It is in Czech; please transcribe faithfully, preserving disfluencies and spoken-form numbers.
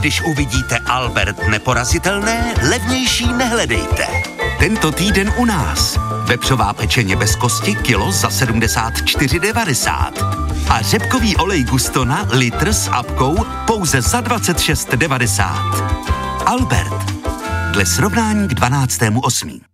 Když uvidíte Albert neporazitelné, levnější nehledejte. Tento týden u nás. Vepřová pečeně bez kosti kilo za sedmdesát čtyři devadesát. A řepkový olej Gustona litr s apkou pouze za dvacet šest devadesát. Albert. Dle srovnání k dvanáctému osmého